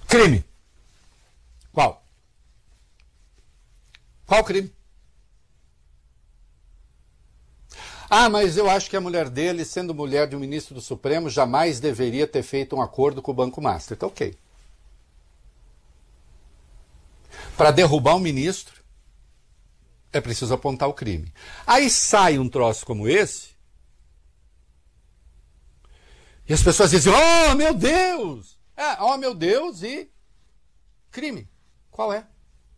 Crime. Qual? Qual crime? Ah, mas eu acho que a mulher dele, sendo mulher de um ministro do Supremo, jamais deveria ter feito um acordo com o Banco Master. Então, ok. Para derrubar um ministro, é preciso apontar o crime. Aí sai um troço como esse, e as pessoas dizem, oh, meu Deus! Oh, meu Deus, e crime. Qual é?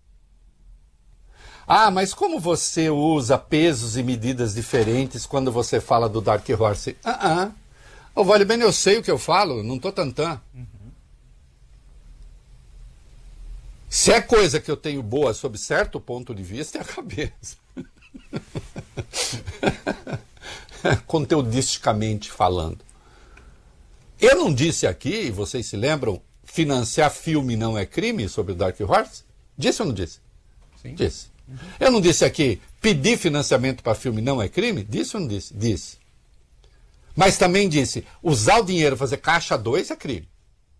Ah, mas como você usa pesos e medidas diferentes quando você fala do Dark Horse? Oh, vale bem, eu sei o que eu falo, não tô tantã. Se é coisa que eu tenho boa sob certo ponto de vista, é a cabeça. Conteudisticamente falando. Eu não disse aqui, vocês se lembram, financiar filme não é crime sobre o Dark Horse? Disse ou não disse? Sim. Disse. Eu não disse aqui, pedir financiamento para filme não é crime? Disse ou não disse? Disse. Mas também disse, usar o dinheiro fazer caixa 2 é crime.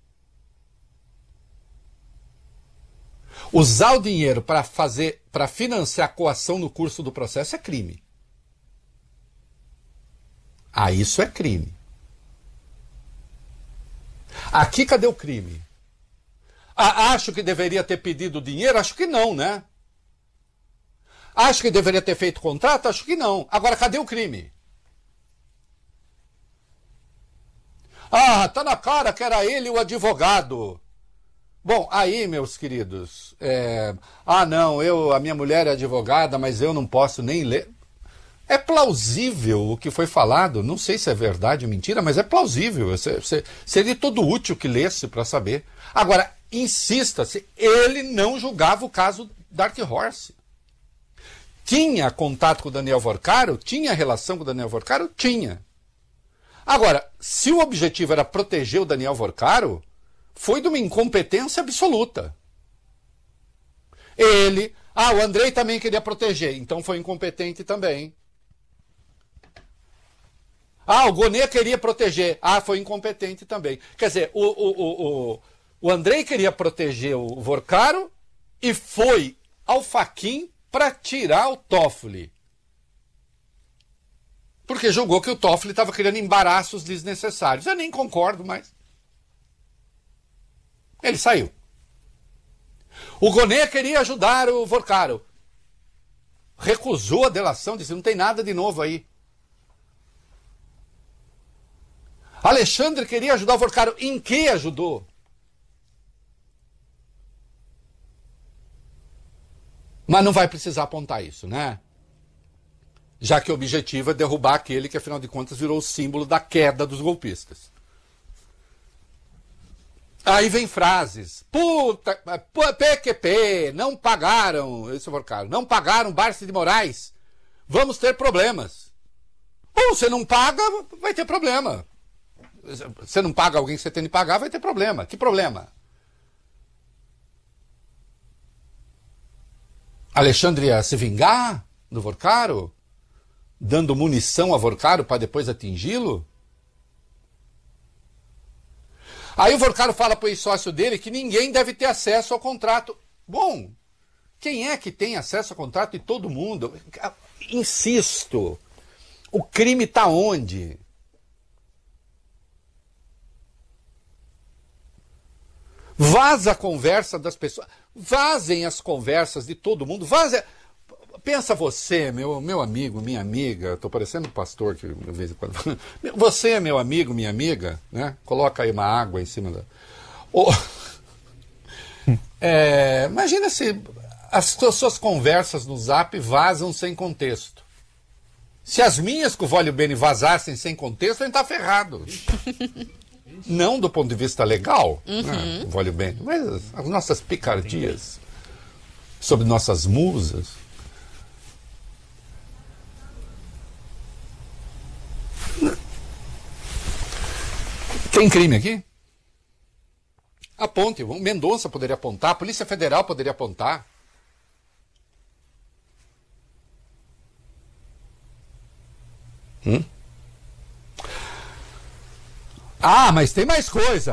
Usar o dinheiro para financiar a coação no curso do processo é crime. Ah, isso é crime. Aqui cadê o crime? Acho que deveria ter pedido dinheiro? Acho que não, né? Acho que deveria ter feito contrato? Acho que não. Agora, cadê o crime? Tá na cara que era ele o advogado. Bom, aí, meus queridos, não, a minha mulher é advogada, mas eu não posso nem ler. É plausível o que foi falado, não sei se é verdade ou mentira, mas é plausível. Seria todo útil que lesse para saber. Agora, insista-se, ele não julgava o caso Dark Horse. Tinha contato com o Daniel Vorcaro? Tinha relação com o Daniel Vorcaro? Tinha. Agora, se o objetivo era proteger o Daniel Vorcaro, foi de uma incompetência absoluta. O Andrei também queria proteger, então foi incompetente também. O Gonê queria proteger, foi incompetente também. Quer dizer, o Andrei queria proteger o Vorcaro e foi ao Fachin para tirar o Toffoli. Porque julgou que o Toffoli estava criando embaraços desnecessários. Eu nem concordo, mas ele saiu. O Gonê queria ajudar o Vorcaro. Recusou a delação, disse, não tem nada de novo aí. Alexandre queria ajudar o Vorcaro. Em que ajudou? Mas não vai precisar apontar isso, né? Já que o objetivo é derrubar aquele que, afinal de contas, virou o símbolo da queda dos golpistas. Aí vem frases. PQP, não pagaram, esse Vorcaro, não pagaram Barça de Moraes. Vamos ter problemas. Bom, você não paga, vai ter problema. Você não paga alguém que você tem de pagar, vai ter problema. Que problema? Alexandre ia se vingar do Vorcaro? Dando munição a Vorcaro para depois atingi-lo? Aí o Vorcaro fala para o ex-sócio dele que ninguém deve ter acesso ao contrato. Bom, quem é que tem acesso ao contrato de todo mundo? Insisto, o crime está onde? Vaza a conversa das pessoas. Vazem as conversas de todo mundo. Pensa você, meu amigo, minha amiga. Estou parecendo um pastor que de vez em quando. Você, meu amigo, minha amiga, né? Coloca aí uma água em cima da. Imagina se as suas conversas no Zap vazam sem contexto. Se as minhas com o Vólio Bene vazassem sem contexto, a gente está ferrado. Não do ponto de vista legal, né, Vólio Bene, mas as nossas picardias sobre nossas musas. Tem crime aqui? Aponte. O Mendonça poderia apontar, a Polícia Federal poderia apontar. Mas tem mais coisa.